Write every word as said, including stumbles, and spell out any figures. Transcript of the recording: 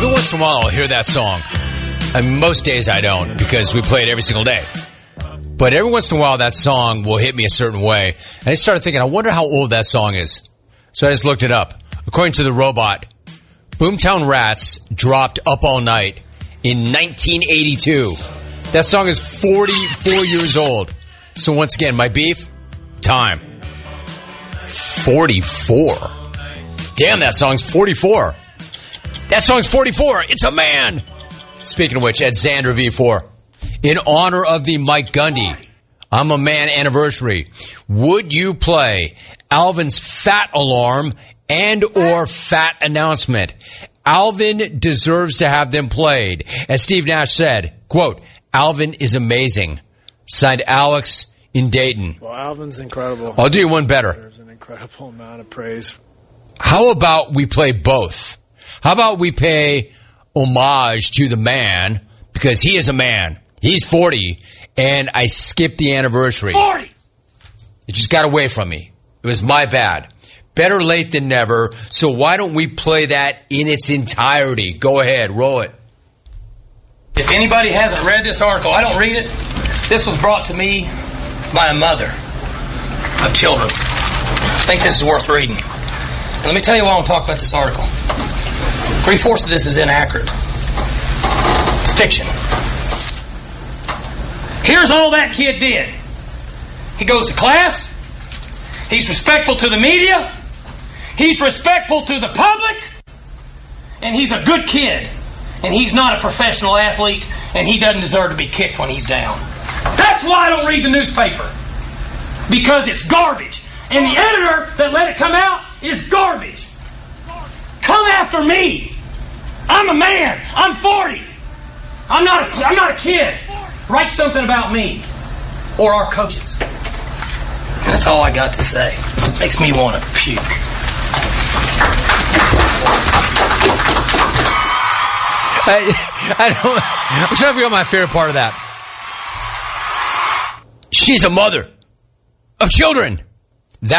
Every once in a while, I'll hear that song. And most days I don't, because we play it every single day. But every once in a while, that song will hit me a certain way. And I started thinking, I wonder how old that song is. So I just looked it up. According to the robot, Boomtown Rats dropped Up All Night in nineteen eighty-two. That song is forty-four years old. So once again, my beef, time. forty-four. Damn, that song's forty-four. That song's forty-four. It's a man. Speaking of which, at Xander V four, in honor of the Mike Gundy I'm a Man anniversary, would you play Alvin's Fat Alarm and or Fat Announcement? Alvin deserves to have them played. As Steve Nash said, quote, Alvin is amazing. Signed, Alex in Dayton. Well, Alvin's incredible. I'll do you one better. There's an incredible amount of praise. How about we play both? How about we pay homage to the man, because he is a man. He's forty, and I skipped the anniversary. forty! It just got away from me. It was my bad. Better late than never, so why don't we play that in its entirety? Go ahead, roll it. If anybody hasn't read this article, I don't read it. This was brought to me by a mother of children. I think this is worth reading. Let me tell you why I want to talk about this article. Three-fourths of this is inaccurate. It's fiction. Here's all that kid did. He goes to class. He's respectful to the media. He's respectful to the public. And he's a good kid. And he's not a professional athlete. And he doesn't deserve to be kicked when he's down. That's why I don't read the newspaper. Because it's garbage. And the editor that let it come out is garbage. Come after me. I'm a man. I'm forty. I'm not a, I'm not a kid. Write something about me. Or our coaches. That's all I got to say. Makes me want to puke. I, I don't, I'm trying to figure out my favorite part of that. She's a mother of children.